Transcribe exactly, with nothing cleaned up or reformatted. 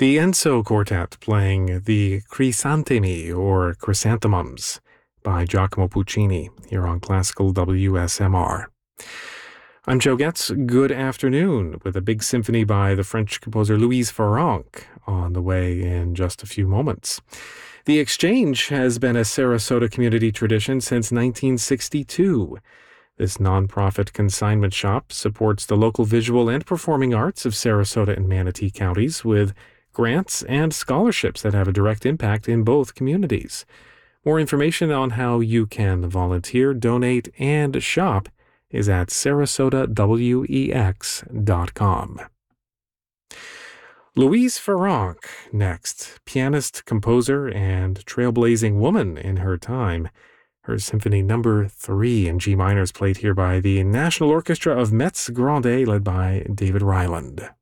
The Enso Quartet playing the Crisantemi or Chrysanthemums by Giacomo Puccini here on Classical W S M R. I'm Joe Getz. Good afternoon, with a big symphony by the French composer Louise Farrenc on the way in just a few moments. The Exchange has been a Sarasota community tradition since nineteen sixty-two. This nonprofit consignment shop supports the local visual and performing arts of Sarasota and Manatee counties with grants and scholarships that have a direct impact in both communities. More information on how you can volunteer, donate, and shop is at sarasota wex dot com. Louise Farrenc next, pianist, composer, and trailblazing woman in her time. Her Symphony Number three in G minor is played here by the National Orchestra of Metz Grande, led by David Ryland.